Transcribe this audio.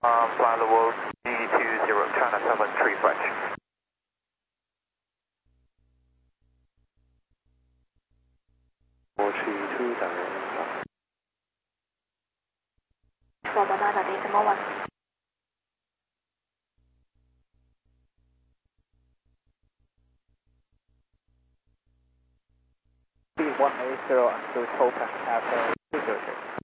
Fly level D20, China 73 French. For Banana Decimal 1. B180 to Topaz after 200.